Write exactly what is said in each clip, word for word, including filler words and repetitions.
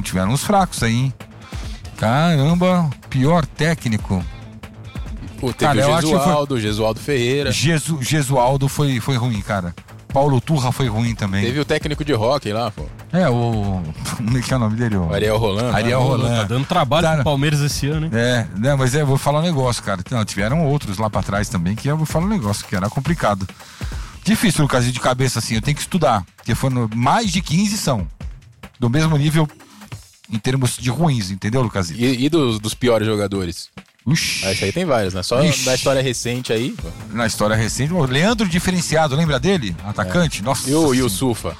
tiveram uns fracos aí, hein? Caramba, pior técnico. Pô, teve cara, o Gesualdo, foi... Gesualdo Ferreira. Gesu... Gesualdo foi, foi ruim, cara. Paulo Turra foi ruim também. Teve o técnico de hockey lá, pô. É, o... Como é que é o nome dele? O Ariel Roland. Ariel Roland. Tá dando trabalho cara... pro Palmeiras esse ano, hein? É, né, mas é, eu vou falar um negócio, cara. Não, tiveram outros lá pra trás também, que eu vou falar um negócio, que era complicado. Difícil, Lucas, de cabeça assim, eu tenho que estudar. Porque foram mais de quinze são. Do mesmo nível em termos de ruins, entendeu, Lucas? E, e dos, dos piores jogadores? Ixi. Esse aí tem vários, né? Só Ixi. Da história recente aí. Pô. Na história recente, o Leandro Diferenciado, lembra dele? Atacante? É. Nossa. E o Yusufa?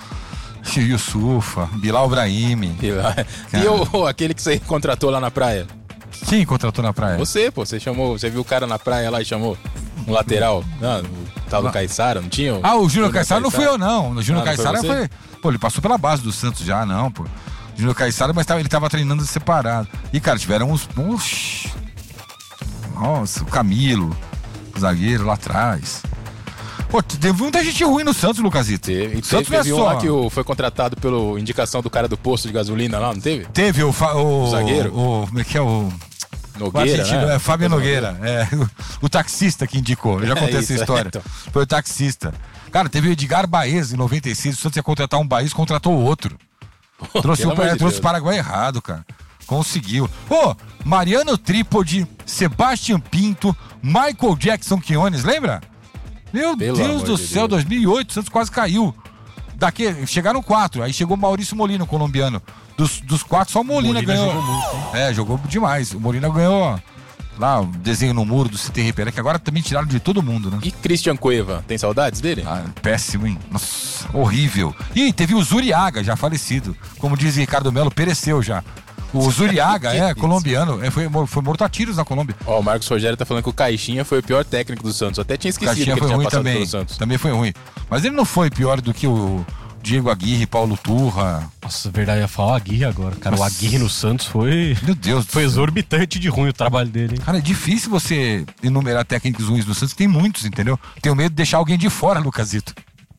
Yusufa, Bilal Brahimi. Bilal. E o, aquele que você contratou lá na praia? Quem contratou na praia? Você, pô. Você chamou, você viu o cara na praia lá e chamou um lateral? Não, o tal do Caissara, não tinha? Ah, o Júnior Caissara não fui eu, não. O Júnior ah, Caissara foi, foi... Pô, ele passou pela base do Santos já, não, pô. O Júnior Caissara, mas tava, ele tava treinando separado. E, cara, tiveram uns... uns... Nossa, o Camilo, o zagueiro lá atrás. Pô, teve muita gente ruim no Santos, Lucasito. Teve, Santos teve, teve um só... lá que o, foi contratado pela indicação do cara do posto de gasolina lá, não teve? Teve, o, fa... o... o zagueiro. O... Como é que é o... Nogueira, né? É, Fábio Nogueira, é, o, o taxista que indicou. Eu já contei é isso, essa história. É, então. Foi o taxista. Cara, teve o Edgar Baez em noventa e seis. O Santos ia contratar um Baez, contratou o outro. Pô, trouxe o, de trouxe o Paraguai errado, cara. Conseguiu. Pô, Mariano Trípode, Sebastião Pinto, Michael Jackson Quiones, lembra? Meu Pelo Deus do de céu, Deus. dois mil e oito, o Santos quase caiu. Daqui, chegaram quatro, aí chegou o Maurício Molina, colombiano. Dos, dos quatro, só o Molina, Molina ganhou. Jogou muito, é, jogou demais. O Molina ganhou lá o desenho no muro do C T R, que agora também tiraram de todo mundo, né? E Christian Cueva, tem saudades dele? Ah, péssimo, hein? Nossa, horrível. E teve o Zuriaga, já falecido. Como diz Ricardo Melo, pereceu já. O Zuriaga, é, colombiano, é, foi, foi morto a tiros na Colômbia. Ó, o Marcos Rogério tá falando que o Caixinha foi o pior técnico do Santos. Eu até tinha esquecido que ele tinha passado também, pelo Santos. Também foi ruim. Mas ele não foi pior do que o Diego Aguirre, Paulo Turra. Nossa, verdade, eu ia falar o Aguirre agora. Cara, Nossa. O Aguirre no Santos foi... Meu Deus. Foi exorbitante de ruim o trabalho dele, hein? Cara, é difícil você enumerar técnicos ruins no Santos. Tem muitos, entendeu? Tenho medo de deixar alguém de fora, Lucasito.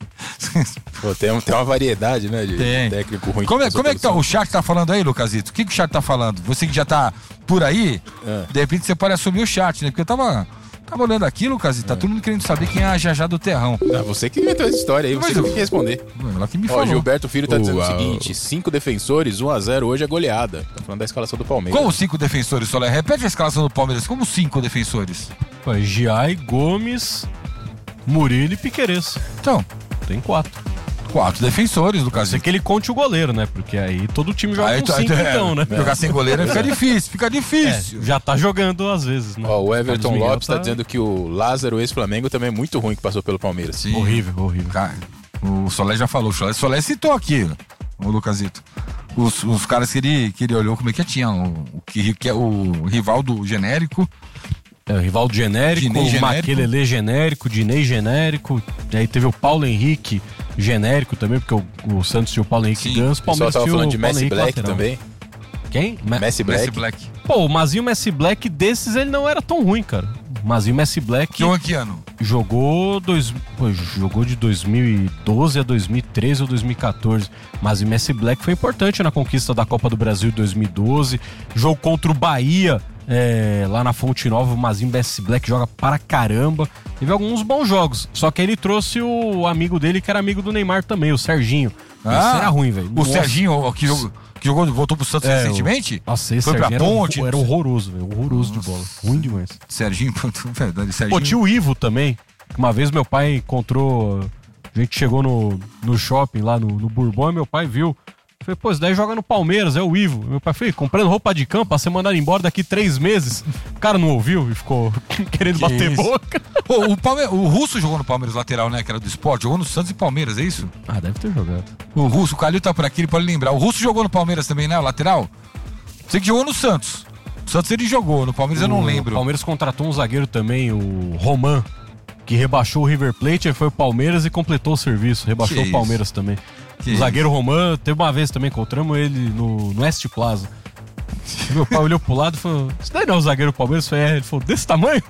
Pô, tem, tem uma variedade, né, de tem. técnico ruim. Como é, como é que tá? O chat tá falando aí, Lucasito? O que, que o chat tá falando? Você que já tá por aí, é. De repente você pode assumir o chat, né? Porque eu tava, tava olhando aqui, Lucasito, tá é. Todo mundo querendo saber quem é a Jajá do Terrão. Não, você que inventou essa história aí, você que tem que responder. Ela que me Ó, falou. Gilberto Filho tá oh, dizendo uau. o seguinte: cinco defensores, um a zero hoje é goleada. Tá falando da escalação do Palmeiras. Como cinco defensores, Soler? Repete a escalação do Palmeiras. Como cinco defensores? Pô, Giai, Gomes, Murilo e Piquerez. Então, tem quatro. Quatro defensores, do caso. É que ele conte o goleiro, né? Porque aí todo time joga aí, com cinco, é, então, né? Jogar sem goleiro fica difícil, fica difícil. É, já tá jogando às vezes, né? Ó, o Everton Lopes tá... tá dizendo que o Lázaro, ex-Flamengo, também é muito ruim que passou pelo Palmeiras. Sim. Horrível, horrível. Cara, o Solé já falou, o Solé, Solé citou aqui, o Lucasito. Os, os caras que ele, que ele olhou como é que tinha, o, o, que, que é o rival do genérico. É, o rival do genérico, Dinei o Maquelele genérico, Dinei genérico, aí teve o Paulo Henrique genérico também, porque o, o Santos tinha o Paulo Henrique Ganso, o Palmeiras tava tinha falando o de Messi Henrique Black lateral. Também. Quem? Messi Black. Messi Black. Pô, o Mazinho Messi Black desses ele não era tão ruim, cara. O Mazinho Messi Black... Jogou que ano? Jogou, dois, pô, jogou de dois mil e doze a dois mil e treze ou dois mil e catorze. Mas o Messi Black foi importante na conquista da Copa do Brasil de dois mil e doze. Jogo contra o Bahia... É, lá na Fonte Nova, o Mazinho Messi Black joga para caramba. Teve alguns bons jogos. Só que ele trouxe o amigo dele, que era amigo do Neymar também, o Serginho. Ah, esse era ruim, velho. O Nossa. Serginho, que jogou, que jogou, voltou pro Santos é, recentemente? O... Nossa, esse foi Serginho pra Ponte. Era, era horroroso, velho. Horroroso Nossa. de bola. Ruim demais. Serginho, verdade, Serginho. Pô, tinha o Ivo também. Uma vez meu pai encontrou. A gente chegou no, no shopping lá no, no Bourbon e meu pai viu. Falei, pô, isso daí joga no Palmeiras, é o Ivo. Meu pai foi comprando roupa de campo pra ser mandado embora daqui três meses. O cara não ouviu e ficou querendo que bater isso? boca. Pô, o, Palme... o Russo jogou no Palmeiras lateral, né? Que era do esporte. Jogou no Santos e Palmeiras, é isso? Ah, deve ter jogado. O Russo, o Calil tá por aqui, ele pode lembrar. O Russo jogou no Palmeiras também, né? O lateral? Sei que jogou no Santos. O Santos ele jogou, no Palmeiras o... eu não lembro. O Palmeiras contratou um zagueiro também, o Roman, que rebaixou o River Plate, aí foi o Palmeiras e completou o serviço. Rebaixou que o Palmeiras isso? também. Que o zagueiro isso? Roman, teve uma vez também, encontramos ele no, no West Plaza. Meu pai olhou pro lado e falou: isso daí não é o zagueiro do Palmeiras? Foi, é. Ele falou: desse tamanho?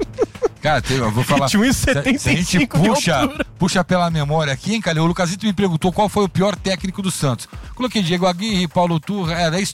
Cara, teve, eu vou falar. Tinha um e setenta e cinco se, se a gente puxa, puxa pela memória aqui, hein, Calil? O Lucasito me perguntou qual foi o pior técnico do Santos. Coloquei Diego Aguirre, Paulo Turra, era isso.